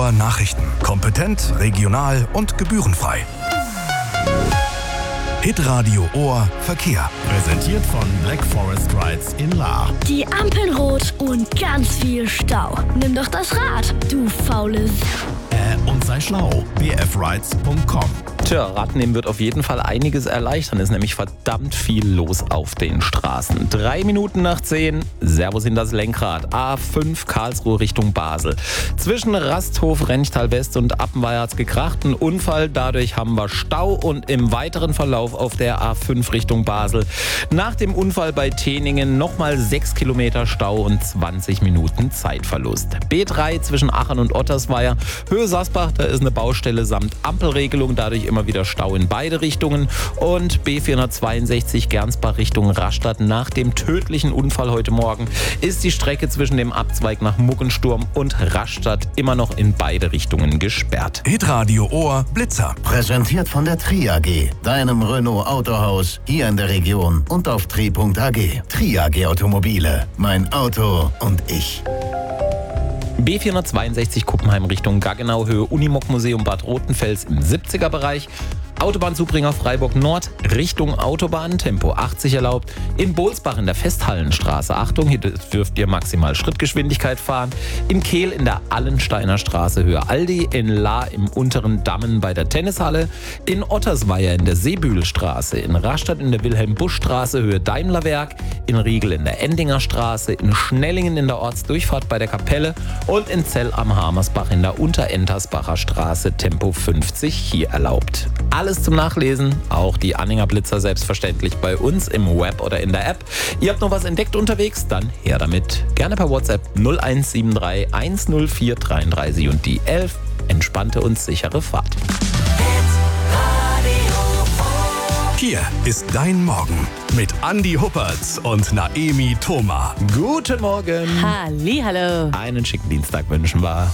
Ohr Nachrichten. Kompetent, regional und gebührenfrei. Hitradio Ohr Verkehr. Präsentiert von Black Forest Rides in Lahr. Die Ampeln rot und ganz viel Stau. Nimm doch das Rad, du faule Und sei schlau. bfrides.com. Tja, Radnehmen wird auf jeden Fall einiges erleichtern. Es ist nämlich verdammt viel los auf den Straßen. 3 Minuten nach 10, Servus in das Lenkrad. A5 Karlsruhe Richtung Basel. Zwischen Rasthof, Renchtal West und Appenweier hat's gekracht. Ein Unfall, dadurch haben wir Stau und im weiteren Verlauf auf der A5 Richtung Basel. Nach dem Unfall bei Teningen nochmal 6 Kilometer Stau und 20 Minuten Zeitverlust. B3 zwischen Aachen und Ottersweier, Höhe Sasbach, da ist eine Baustelle samt Ampelregelung, dadurch immer wieder Stau in beide Richtungen. Und B462 Gernsbach Richtung Rastatt. Nach dem tödlichen Unfall heute Morgen ist die Strecke zwischen dem Abzweig nach Muggensturm und Rastatt immer noch in beide Richtungen gesperrt. Hitradio Ohr Blitzer. Präsentiert von der Tri AG, deinem Renault Autohaus hier in der Region und auf tri.ag. Tri AG Automobile, mein Auto und ich. B462 Kuppenheim Richtung Gaggenau, Höhe Unimog-Museum Bad Rotenfels im 70er-Bereich. Autobahnzubringer Freiburg Nord Richtung Autobahn, Tempo 80 erlaubt. In Bohlsbach in der Festhallenstraße, Achtung, hier dürft ihr maximal Schrittgeschwindigkeit fahren. In Kehl in der Allensteiner Straße, Höhe Aldi. In Lahr im unteren Dammen bei der Tennishalle. In Ottersweier in der Seebühlstraße. In Rastatt in der Wilhelm-Busch-Straße, Höhe Daimlerwerk. In Riegel in der Endinger Straße. In Schnellingen in der Ortsdurchfahrt bei der Kapelle. Und in Zell am Hamersbach in der Unterentersbacher Straße, Tempo 50 hier erlaubt. Alles zum Nachlesen, auch die Anhänger Blitzer selbstverständlich bei uns im Web oder in der App. Ihr habt noch was entdeckt unterwegs? Dann her damit. Gerne per WhatsApp 0173 104 33 und die 11. Entspannte und sichere Fahrt. Hier ist dein Morgen mit Andi Huppertz und Naemi Thoma. Guten Morgen. Hallihallo. Einen schicken Dienstag wünschen wir.